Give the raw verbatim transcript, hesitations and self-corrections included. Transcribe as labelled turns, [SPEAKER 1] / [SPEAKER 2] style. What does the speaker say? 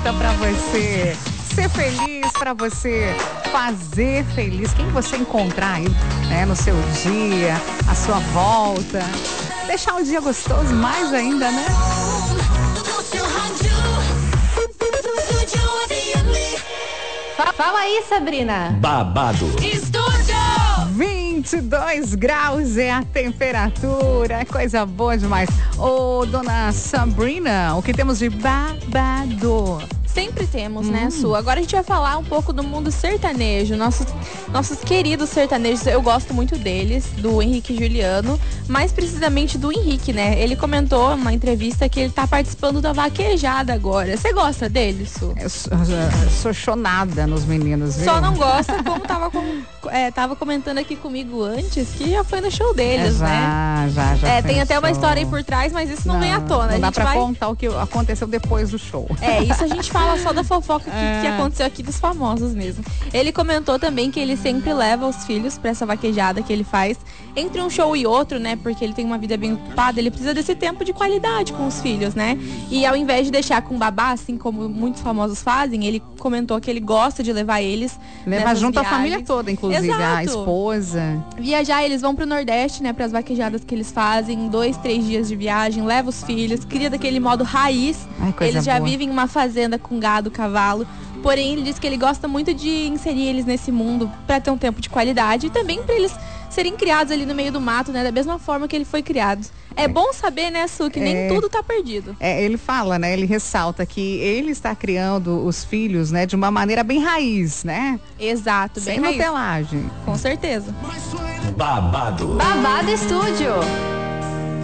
[SPEAKER 1] volta pra você ser feliz, pra você fazer feliz quem você encontrar aí, né, no seu dia, a sua volta. Deixar o dia gostoso mais ainda, né?
[SPEAKER 2] Fala aí, Sabrina.
[SPEAKER 3] Babado.
[SPEAKER 1] vinte e dois graus é a temperatura, é coisa boa demais. Ô, dona Sabrina, o que temos de babado?
[SPEAKER 4] Sempre temos,
[SPEAKER 1] hum.
[SPEAKER 4] né, Su? Agora a gente vai falar um pouco do mundo sertanejo. Nossos, nossos queridos sertanejos, eu gosto muito deles, do Henrique e Juliano, mais precisamente do Henrique, né? Ele comentou numa entrevista que ele tá participando da vaquejada agora. Você gosta dele, Su?
[SPEAKER 1] Eu sou, eu sou chonada nos meninos, viu?
[SPEAKER 4] Só não gosta, como tava, com, é, tava comentando aqui comigo antes, que já foi no show deles,
[SPEAKER 1] é, já,
[SPEAKER 4] né?
[SPEAKER 1] Já, já,
[SPEAKER 4] É,
[SPEAKER 1] já.
[SPEAKER 4] tem até
[SPEAKER 1] show.
[SPEAKER 4] uma história aí por trás, mas isso não, não vem à tona.
[SPEAKER 1] Não
[SPEAKER 4] a
[SPEAKER 1] dá
[SPEAKER 4] gente
[SPEAKER 1] pra
[SPEAKER 4] vai...
[SPEAKER 1] contar o que aconteceu depois do show.
[SPEAKER 4] É, isso a gente fala só da fofoca que,
[SPEAKER 1] é.
[SPEAKER 4] que aconteceu aqui dos famosos mesmo. Ele comentou também que ele sempre leva os filhos pra essa vaquejada que ele faz entre um show e outro, né? Porque ele tem uma vida bem ocupada, ele precisa desse tempo de qualidade com os filhos, né? E ao invés de deixar com babá, assim como muitos famosos fazem, ele comentou que ele gosta de levar eles.
[SPEAKER 1] Levar junto
[SPEAKER 4] viagens.
[SPEAKER 1] a família toda, inclusive,
[SPEAKER 4] Exato.
[SPEAKER 1] a esposa.
[SPEAKER 4] Viajar, eles vão pro Nordeste, né? Pras vaquejadas que eles fazem, dois, três dias de viagem, leva os filhos, cria daquele modo raiz.
[SPEAKER 1] Ai, coisa
[SPEAKER 4] eles já
[SPEAKER 1] boa.
[SPEAKER 4] vivem em uma fazenda com gado, cavalo. Porém, ele diz que ele gosta muito de inserir eles nesse mundo para ter um tempo de qualidade e também para eles serem criados ali no meio do mato, né? Da mesma forma que ele foi criado. É, é. bom saber, né, Su, que é. nem tudo tá perdido.
[SPEAKER 1] É, ele fala, né? Ele ressalta que ele está criando os filhos, né? De uma maneira bem raiz, né?
[SPEAKER 4] Exato, bem
[SPEAKER 1] Sem
[SPEAKER 4] raiz.
[SPEAKER 1] nutelagem.
[SPEAKER 4] Com certeza.
[SPEAKER 3] Babado.
[SPEAKER 2] Babado Estúdio.